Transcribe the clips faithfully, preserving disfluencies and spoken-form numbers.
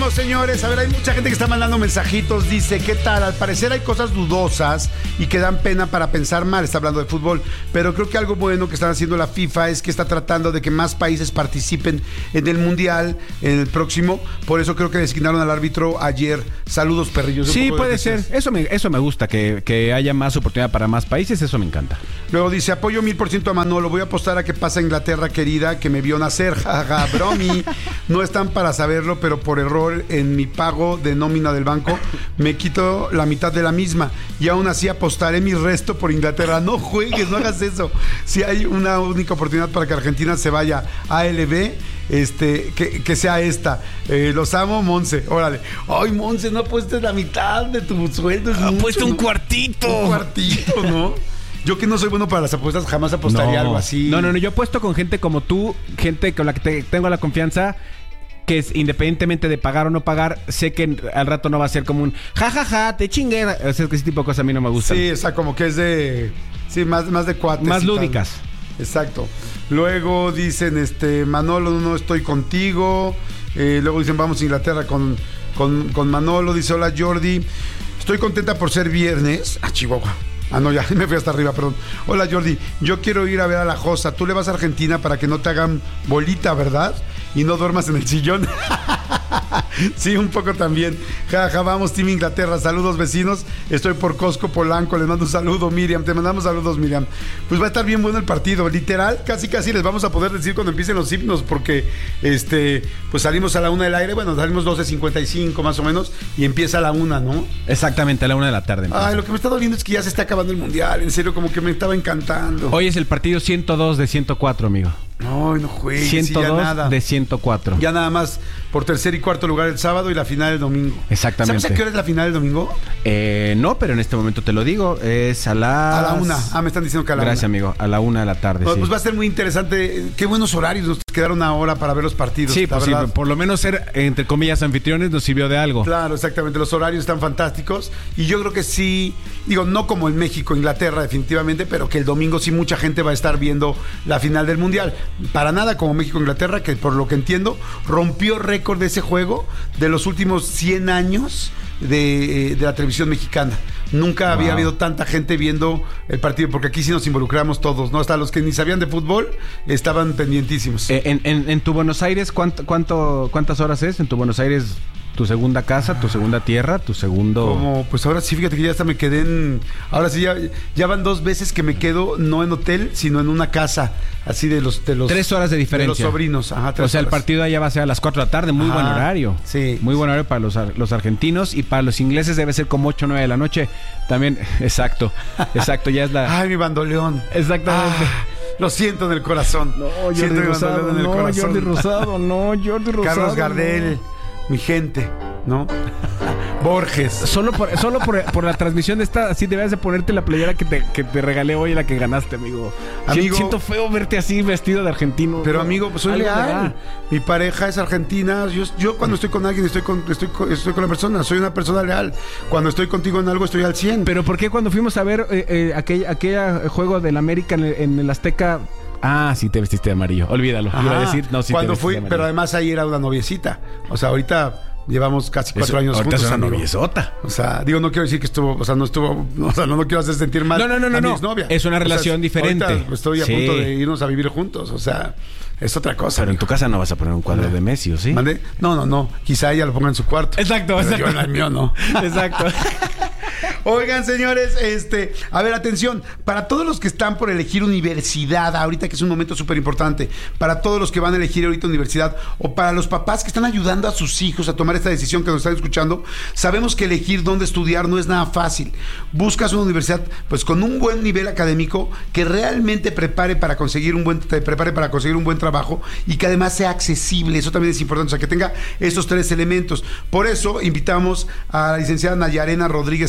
Seguimos, señores. A ver, hay mucha gente que está mandando mensajitos. Dice, ¿qué tal? Al parecer hay cosas dudosas y que dan pena para pensar mal. Está hablando de fútbol. Pero creo que algo bueno que están haciendo la FIFA es que está tratando de que más países participen en el Mundial, en el próximo. Por eso creo que designaron al árbitro ayer. Saludos, perrillos. Sí, puede ser. Eso me, eso me gusta, que, que haya más oportunidad para más países. Eso me encanta. Luego dice, apoyo mil por ciento a Manolo. Voy a apostar a que pasa Inglaterra, querida, que me vio nacer. Jaja, bromi. No están para saberlo, pero por error en mi pago de nómina del banco me quito la mitad de la misma y aún así apostaré mi resto por Inglaterra. No juegues, no hagas eso. Si hay una única oportunidad para que Argentina se vaya a A L B, este, que, que sea esta. Eh, los amo, Monse. Órale. Ay, Monse, no apuestes la mitad de tu sueldo. Apuesta un cuartito. Un cuartito, ¿no? Yo que no soy bueno para las apuestas, jamás apostaría no. algo así. No, no, no. Yo apuesto con gente como tú, gente con la que te, tengo la confianza, que es, independientemente de pagar o no pagar, sé que al rato no va a ser como un jajaja, ja, ja, te chingué. O sea, que ese tipo de cosas a mí no me gustan. Sí, o sea, como que es de... Sí, más, más de cuates. Más lúdicas. Exacto. Luego dicen, este, Manolo, no estoy contigo. Eh, luego dicen, vamos a Inglaterra con, con, con Manolo. Dice, hola Jordi, estoy contenta por ser viernes. Ah, Chihuahua. Ah, no, ya me fui hasta arriba, perdón. Hola Jordi, yo quiero ir a ver a la Josa. Tú le vas a Argentina para que no te hagan bolita, ¿verdad? Y no duermas en el sillón. Sí, un poco también. Ja, ja, vamos, Team Inglaterra. Saludos, vecinos. Estoy por Costco Polanco. Les mando un saludo, Miriam. Te mandamos saludos, Miriam. Pues va a estar bien bueno el partido. Literal, casi casi les vamos a poder decir cuando empiecen los himnos, porque este, pues salimos a la una del aire. Bueno, salimos doce cincuenta y cinco más o menos, y empieza a la una, ¿no? Exactamente, a la una de la tarde. Empieza. Ay, lo que me está doliendo es que ya se está acabando el mundial. En serio, como que me estaba encantando. Hoy es el partido ciento dos de ciento cuatro, amigo. No, no juegues. ciento dos ya nada. De ciento cuatro. Ya nada más por tercer y cuarto lugar el sábado y la final el domingo. Exactamente. ¿Sabes a qué hora es la final el domingo? Eh, no, pero en este momento te lo digo. Es a las... A la una. Ah, me están diciendo que a la Gracias, una. amigo. A la una de la tarde, Pues, sí. pues va a ser muy interesante. Qué buenos horarios. Nos quedaron ahora para ver los partidos. Sí, pues sí, por lo menos ser, entre comillas, anfitriones nos sirvió de algo. Claro, exactamente. Los horarios están fantásticos. Y yo creo que sí, digo, no como en México, Inglaterra, definitivamente, pero que el domingo sí mucha gente va a estar viendo la final del Mundial. Para nada como México-Inglaterra, que por lo que entiendo, rompió récord de ese juego de los últimos cien años de, de la televisión mexicana. Nunca wow. había habido tanta gente viendo el partido, porque aquí sí nos involucramos todos, ¿no? Hasta los que ni sabían de fútbol estaban pendientísimos. Eh, en, en, en tu Buenos Aires, ¿cuánto, cuánto, ¿cuántas horas es? En tu Buenos Aires, tu segunda casa, tu segunda tierra, tu segundo... Como, pues ahora sí, fíjate que ya hasta me quedé en... Ahora sí, ya, ya van dos veces que me quedo no en hotel, sino en una casa, así de los... De los tres horas de diferencia. De los sobrinos. Ajá, tres o sea, horas. El partido allá va a ser a las cuatro de la tarde, muy Ajá, buen horario. Sí. Muy buen horario para los, los argentinos, y para los ingleses debe ser como ocho o nueve de la noche. También, exacto, exacto, ya es la... Ay, mi bandoleón. Exactamente. Ah, lo siento en el corazón. No, Jordi Rosado, no, Jordi Rosado, no, Jordi Rosado. Carlos Gardel. No. Mi gente, ¿no? Borges. Solo por, solo por, por la transmisión de esta, así debes de ponerte la playera que te, que te regalé hoy, la que ganaste, amigo. amigo. Siento feo verte así vestido de argentino. Pero, amigo, pues soy leal. Mi pareja es argentina. Yo, yo cuando estoy con alguien estoy con, estoy, estoy con la persona. Soy una persona leal. Cuando estoy contigo en algo estoy al cien. Pero ¿por qué cuando fuimos a ver eh, eh, aquel, aquel juego del América en el, en el Azteca... Ah, sí te vestiste de amarillo. Olvídalo. Ajá. Iba a decir, no, sí cuando te fui, pero además ahí era una noviecita. O sea, ahorita llevamos casi cuatro Eso, años ahorita juntos. Es una amigo. noviezota. O sea, digo, no quiero decir que estuvo, o sea, no estuvo, o sea, no, no quiero hacer sentir mal no, no, no, a no, mi no. exnovia. Es una relación o sea, diferente. Ahorita estoy a sí. punto de irnos a vivir juntos. O sea, es otra cosa. Pero en tu casa no vas a poner un cuadro ¿Mande? de Messi, ¿o sí? ¿Mande? No, no, no. Quizá ella lo ponga en su cuarto. Exacto, pero exacto. yo en el mío no. Exacto. Oigan, señores, este, a ver, atención, para todos los que están por elegir universidad, ahorita que es un momento súper importante, para todos los que van a elegir ahorita universidad, o para los papás que están ayudando a sus hijos a tomar esta decisión que nos están escuchando, sabemos que elegir dónde estudiar no es nada fácil. Buscas una universidad, pues, con un buen nivel académico, que realmente prepare para conseguir un buen, te prepare para conseguir un buen trabajo, y que además sea accesible. Eso también es importante, o sea, que tenga esos tres elementos. Por eso invitamos a la licenciada Nayarena Rodríguez Cárdenas,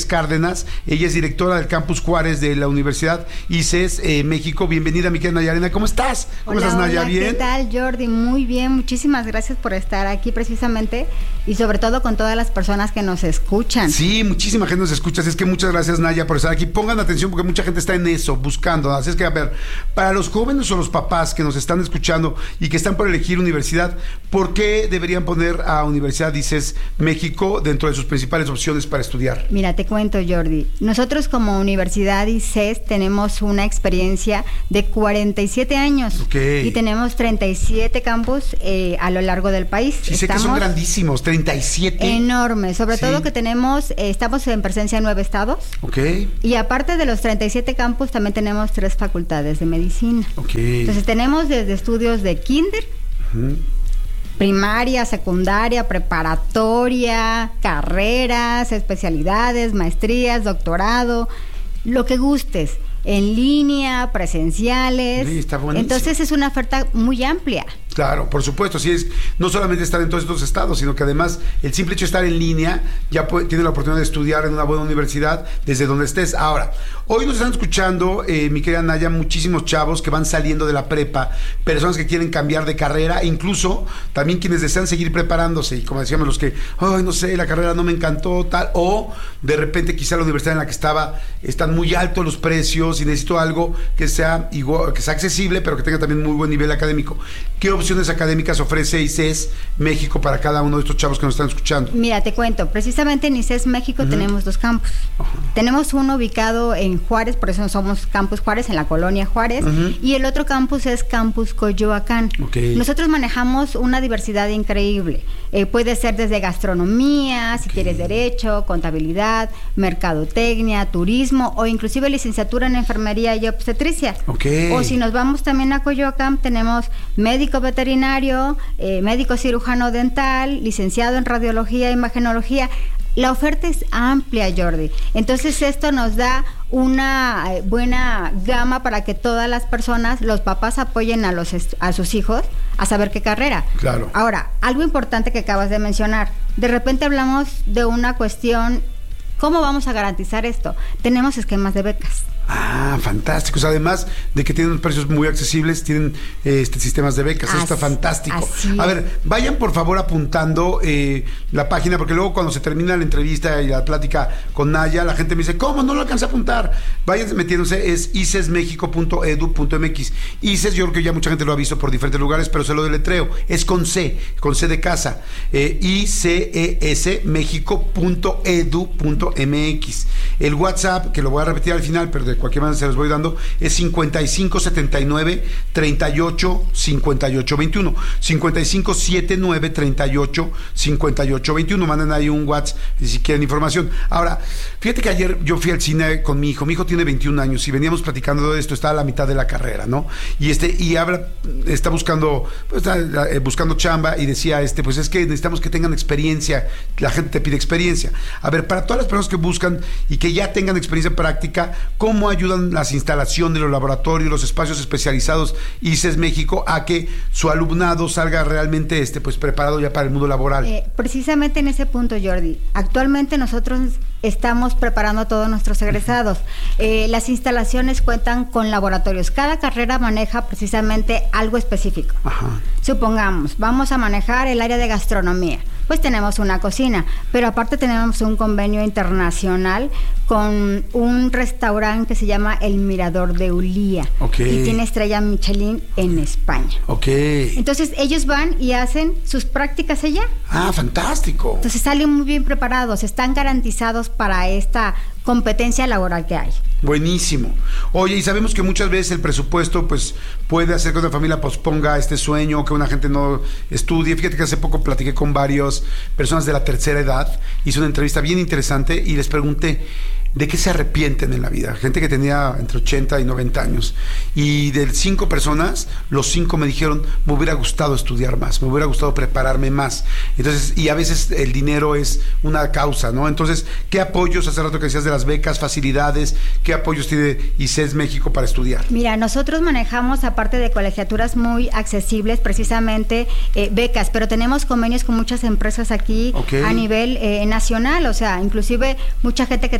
Cárdenas. Ella es directora del Campus Juárez de la Universidad I C E S eh, México. Bienvenida, mi querida Naya Arena. ¿Cómo estás? ¿Cómo hola, estás, Naya? Hola, ¿Bien? ¿Qué tal, Jordi? Muy bien. Muchísimas gracias por estar aquí precisamente y sobre todo con todas las personas que nos escuchan. Sí, muchísima gente nos escucha. Así es que muchas gracias, Naya, por estar aquí. Pongan atención porque mucha gente está en eso, buscando. Así es que, a ver, para los jóvenes o los papás que nos están escuchando y que están por elegir universidad, ¿por qué deberían poner a Universidad I C E S México dentro de sus principales opciones para estudiar? Mira, te cuento, Jordi. Nosotros como Universidad I C E S tenemos una experiencia de cuarenta y siete años. Okay. Y tenemos treinta y siete campus eh, a lo largo del país. Sí, sé estamos que son grandísimos, treinta y siete. Enormes, sobre sí. todo que tenemos, eh, estamos en presencia en nueve estados. Ok. Y aparte de los treinta y siete campus, también tenemos tres facultades de medicina. Ok. Entonces tenemos desde estudios de kinder, uh-huh. primaria, secundaria, preparatoria, carreras, especialidades, maestrías, doctorado, lo que gustes, en línea, presenciales. Sí, está buenísimo. Entonces es una oferta muy amplia. Claro, por supuesto, sí es no solamente estar en todos estos estados, sino que además el simple hecho de estar en línea ya puede, tiene la oportunidad de estudiar en una buena universidad desde donde estés. Ahora, hoy nos están escuchando, eh, mi querida Naya, muchísimos chavos que van saliendo de la prepa, personas que quieren cambiar de carrera, incluso también quienes desean seguir preparándose, y como decíamos, los que, ay, no sé, la carrera no me encantó, tal, o de repente quizá la universidad en la que estaba están muy altos los precios y necesito algo que sea igual, que sea accesible, pero que tenga también muy buen nivel académico. ¿Qué opciones académicas ofrece I C E S México para cada uno de estos chavos que nos están escuchando? Mira, te cuento, precisamente en I C E S México uh-huh. tenemos dos campus. Uh-huh. Tenemos uno ubicado en Juárez, por eso somos Campus Juárez, en la colonia Juárez, uh-huh. y el otro campus es Campus Coyoacán. Okay. Nosotros manejamos una diversidad increíble. Eh, puede ser desde gastronomía, si okay. quieres derecho, contabilidad, mercadotecnia, turismo o inclusive licenciatura en enfermería y obstetricia. Okay. O si nos vamos también a Coyoacán, tenemos médico veterinario, eh, médico cirujano dental, licenciado en radiología e imagenología. La oferta es amplia, Jordi. Entonces esto nos da una eh, buena gama para que todas las personas, los papás apoyen a los a sus hijos a saber qué carrera. Claro. Ahora, algo importante que acabas de mencionar. De repente hablamos de una cuestión, ¿cómo vamos a garantizar esto? Tenemos esquemas de becas. Ah, fantásticos. Además de que tienen precios muy accesibles, tienen este, sistemas de becas. Eso está fantástico. Así. A ver, vayan por favor apuntando eh, la página, porque luego cuando se termina la entrevista y la plática con Naya, la gente me dice, ¿cómo? No lo alcancé a apuntar. Vayan metiéndose, es i c e s mexico punto e d u punto m x. I C E S, yo creo que ya mucha gente lo ha visto por diferentes lugares, pero se lo deletreo. Es con C, con C de casa. Eh, i c e s mexico punto e d u punto m x. El WhatsApp, que lo voy a repetir al final, pero de cualquier manera se los voy dando, es cincuenta y cinco setenta y nueve treinta y ocho cincuenta y ocho veintiuno. cincuenta y cinco setenta y nueve treinta y ocho cincuenta y ocho veintiuno. Manden ahí un WhatsApp si quieren información. Ahora, fíjate que ayer yo fui al cine con mi hijo. Mi hijo tiene veintiún años y veníamos platicando de esto. Está a la mitad de la carrera, ¿no? Y este y habla, está buscando pues, está, eh, buscando chamba y decía, este pues es que necesitamos que tengan experiencia. La gente te pide experiencia. A ver, para todas las personas que buscan y que ya tengan experiencia práctica, ¿cómo ayudan las instalaciones de los laboratorios, los espacios especializados I C E S México a que su alumnado salga realmente este pues preparado ya para el mundo laboral? Eh, precisamente en ese punto, Jordi, actualmente nosotros estamos preparando a todos nuestros egresados. Eh, las instalaciones cuentan con laboratorios. Cada carrera maneja precisamente algo específico. Ajá. Supongamos, vamos a manejar el área de gastronomía. Pues tenemos una cocina, pero aparte tenemos un convenio internacional con un restaurante que se llama El Mirador de Ulía. Okay. Y tiene estrella Michelin en España. Okay. Entonces ellos van y hacen sus prácticas allá. Ah, fantástico. Entonces salen muy bien preparados, están garantizados para esta competencia laboral que hay. Buenísimo. Oye, y sabemos que muchas veces el presupuesto pues puede hacer que una familia posponga este sueño, que una gente no estudie. Fíjate que hace poco platiqué con varias personas de la tercera edad, hice una entrevista bien interesante y les pregunté ¿de qué se arrepienten en la vida? Gente que tenía entre ochenta y noventa años. Y de cinco personas, los cinco me dijeron, me hubiera gustado estudiar más, me hubiera gustado prepararme más. Entonces, y a veces el dinero es una causa, ¿no? Entonces, ¿qué apoyos, hace rato que decías de las becas, facilidades, qué apoyos tiene I C E S México para estudiar? Mira, nosotros manejamos, aparte de colegiaturas muy accesibles, precisamente eh, becas, pero tenemos convenios con muchas empresas aquí okay. a nivel eh, nacional, o sea, inclusive mucha gente que trabaja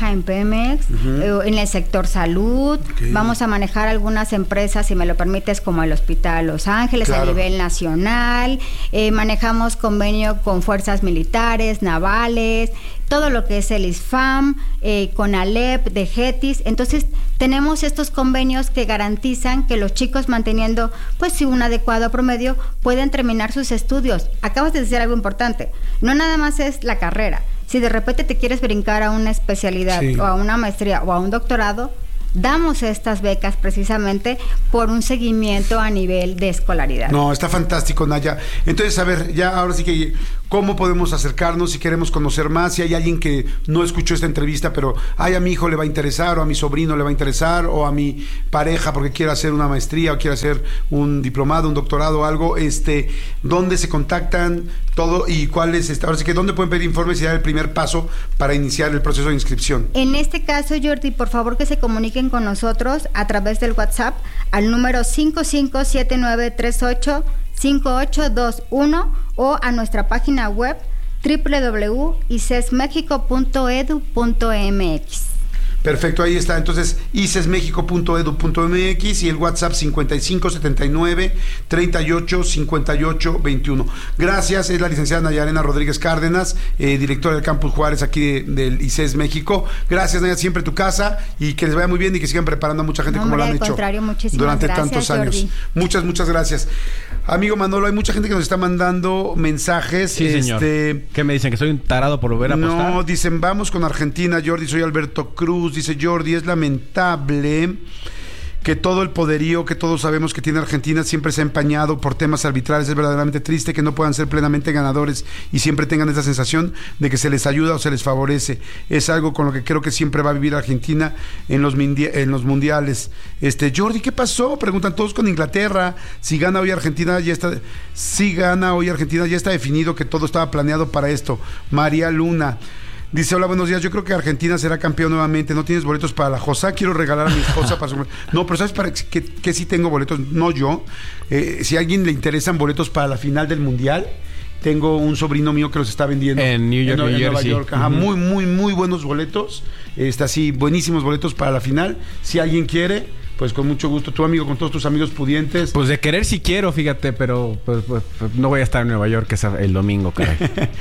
trabaja en Pemex, uh-huh. eh, en el sector salud. Okay. Vamos a manejar algunas empresas, si me lo permites, como el Hospital Los Ángeles, claro. a nivel nacional. Eh, manejamos convenio con fuerzas militares, navales, todo lo que es el ISFAM, eh, con Alep, de Getis. Entonces, tenemos estos convenios que garantizan que los chicos, manteniendo pues sí, un adecuado promedio, pueden terminar sus estudios. Acabas de decir algo importante. No nada más es la carrera. Si de repente te quieres brincar a una especialidad, sí. o a una maestría o a un doctorado, damos estas becas precisamente por un seguimiento a nivel de escolaridad. No, está fantástico, Naya. Entonces, a ver, ya ahora sí que, ¿cómo podemos acercarnos si queremos conocer más? Si hay alguien que no escuchó esta entrevista, pero ay, a mi hijo le va a interesar, o a mi sobrino le va a interesar, o a mi pareja porque quiere hacer una maestría, o quiere hacer un diplomado, un doctorado o algo, este, ¿dónde se contactan? Todo, y cuál es, este, ahora sí que, ¿dónde pueden pedir informes y dar el primer paso para iniciar el proceso de inscripción? En este caso, Jordi, por favor que se comuniquen con nosotros a través del WhatsApp al número cinco cinco siete nueve tres ocho cinco ocho dos uno o a nuestra página web doble u doble u doble u punto i c e s mexico punto e d u punto m x. Perfecto, ahí está. Entonces, i c e s mexico punto e d u punto m x y el WhatsApp cincuenta y cinco setenta y nueve treinta y ocho cincuenta y ocho veintiuno. Gracias, es la licenciada Nayarena Rodríguez Cárdenas, eh, directora del Campus Juárez aquí de, del I C E S México. Gracias, Naya, siempre tu casa, y que les vaya muy bien y que sigan preparando a mucha gente, no, como lo han hecho durante gracias, tantos años. Jordi. Muchas, muchas gracias. Amigo Manolo, hay mucha gente que nos está mandando mensajes. Sí, este, señor. ¿Qué me dicen? ¿Que soy un tarado por volver a apostar? No, dicen, vamos con Argentina, Jordi, soy Alberto Cruz. Dice Jordi, es lamentable que todo el poderío que todos sabemos que tiene Argentina siempre se ha empañado por temas arbitrales. Es verdaderamente triste que no puedan ser plenamente ganadores y siempre tengan esa sensación de que se les ayuda o se les favorece. Es algo con lo que creo que siempre va a vivir Argentina en los, en los mundiales. Este, Jordi, ¿qué pasó? Preguntan todos con Inglaterra. Si gana hoy Argentina, ya está, si gana hoy Argentina, ya está definido que todo estaba planeado para esto. María Luna dice, hola, buenos días, yo creo que Argentina será campeón nuevamente. ¿No tienes boletos para la Josa? Quiero regalar a mi esposa para su... No, pero ¿sabes para qué, qué sí tengo boletos? No yo. Eh, si a alguien le interesan boletos para la final del Mundial, tengo un sobrino mío que los está vendiendo en New York, en, New en Nueva Jersey. York. Ajá, uh-huh. Muy, muy, muy buenos boletos. Está así, buenísimos boletos para la final. Si alguien quiere, pues con mucho gusto. Tu amigo, con todos tus amigos pudientes. Pues de querer sí quiero, fíjate, pero pues, pues, pues, no voy a estar en Nueva York es el domingo, caray.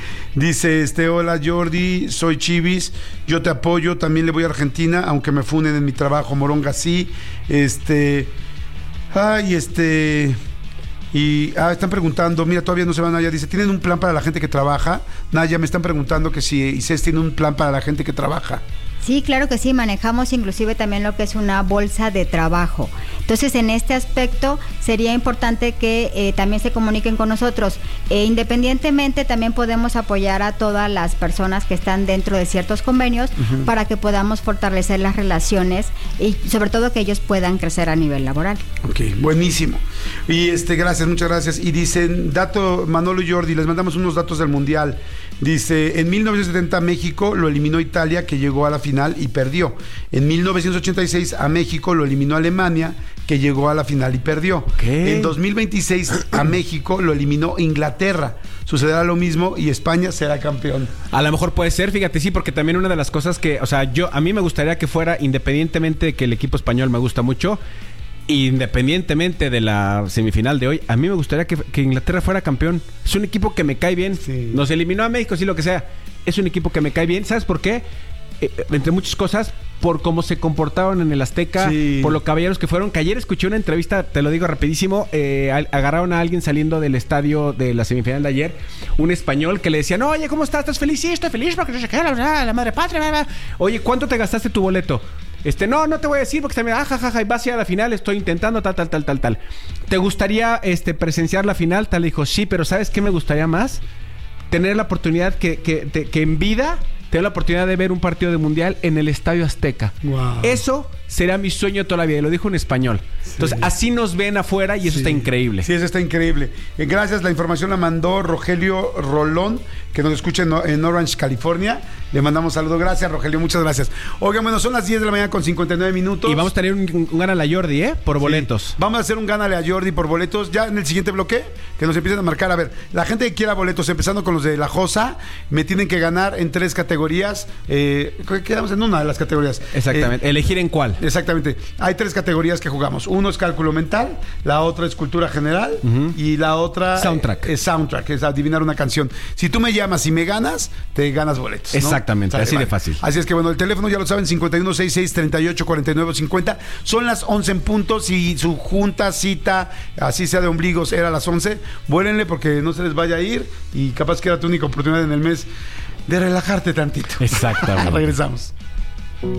Dice, este, hola Jordi, soy Chivis, yo te apoyo, también le voy a Argentina, aunque me funen en mi trabajo, Moronga sí. Este, ay, este... Y ah, están preguntando, mira, todavía no se van allá, dice, ¿tienen un plan para la gente que trabaja? Naya, me están preguntando que si I C E S tiene un plan para la gente que trabaja. Sí, claro que sí, manejamos inclusive también lo que es una bolsa de trabajo. Entonces, en este aspecto sería importante que eh, también se comuniquen con nosotros. Eh, independientemente, también podemos apoyar a todas las personas que están dentro de ciertos convenios, uh-huh, para que podamos fortalecer las relaciones y sobre todo que ellos puedan crecer a nivel laboral. Ok, buenísimo. Y este, gracias, muchas gracias. Y dicen, dato, Manolo y Jordi, les mandamos unos datos del Mundial. Dice, en mil novecientos setenta México lo eliminó Italia, que llegó a la final y perdió. En mil novecientos ochenta y seis a México lo eliminó Alemania, que llegó a la final y perdió. ¿Qué? En dos mil veintiséis a México lo eliminó Inglaterra. Sucederá lo mismo y España será campeón. A lo mejor puede ser, fíjate, sí, porque también una de las cosas que, o sea, yo a mí me gustaría que fuera, independientemente de que el equipo español me gusta mucho, independientemente de la semifinal de hoy, a mí me gustaría que, que Inglaterra fuera campeón. Es un equipo que me cae bien. Sí. Nos eliminó a México, sí, lo que sea. Es un equipo que me cae bien. ¿Sabes por qué? Eh, entre muchas cosas, por cómo se comportaron en el Azteca, sí, por los caballeros que fueron. Que ayer escuché una entrevista, te lo digo rapidísimo, eh, agarraron a alguien saliendo del estadio de la semifinal de ayer, un español que le decía, no, oye, ¿cómo estás? ¿Estás feliz? Sí, estoy feliz porque no sé qué, la, la madre patria, bla, bla. Oye, ¿cuánto te gastaste tu boleto? Este, no, no te voy a decir porque también, ah, jajaja, y vas a ir a la final, estoy intentando tal, tal, tal, tal, tal. ¿Te gustaría este, presenciar la final? Tal, dijo, sí, pero ¿sabes qué me gustaría más? Tener la oportunidad que, que, que, que en vida tener la oportunidad de ver un partido de mundial en el Estadio Azteca. Wow. Eso será mi sueño toda la vida. Y lo dijo en español. Sí. Entonces, así nos ven afuera y eso sí. está increíble. Sí, eso está increíble. Eh, gracias, la información la mandó Rogelio Rolón, que nos escucha en, en Orange, California. Le mandamos saludos. Gracias, Rogelio, muchas gracias. Oigan, bueno, son las diez de la mañana con cincuenta y nueve minutos. Y vamos a tener un, un Gánale a Jordi, ¿eh? Por boletos. Sí. Vamos a hacer un Gánale a Jordi por boletos. Ya en el siguiente bloque, que nos empiecen a marcar. A ver, la gente que quiera boletos, empezando con los de La Josa, me tienen que ganar en tres categorías. Eh, quedamos en una de las categorías. Exactamente. Eh, Elegir en cuál. Exactamente. Hay tres categorías que jugamos. Uno es cálculo mental, la otra es cultura general uh-huh. y la otra soundtrack. Es soundtrack, es adivinar una canción. Si tú me llamas y me ganas, te ganas boletos, ¿no? Exactamente, así vale. de fácil. Así es que bueno, el teléfono ya lo saben, cincuenta y uno sesenta y seis, treinta y ocho, cuarenta y nueve, cincuenta. Son las once en punto. Si su junta, cita, así sea de ombligos, era a las once, vuélenle porque no se les vaya a ir y capaz que era tu única oportunidad en el mes de relajarte tantito. Exactamente. Regresamos.